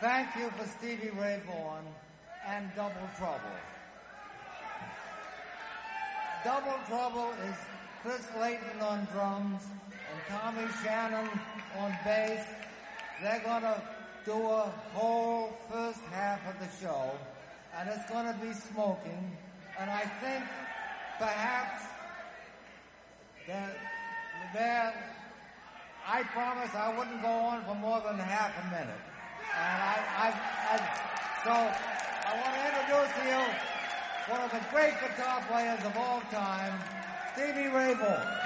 Thank you for Stevie Ray Vaughan and Double Trouble. Double Trouble is Chris Layton on drums and Tommy Shannon on bass. They're going to do a whole first half of the show, and it's going to be smoking. And I think perhaps I promised I wouldn't go on for more than half a minute. And so I want to introduce to you one of the great guitar players of all time, Stevie Ray Vaughan.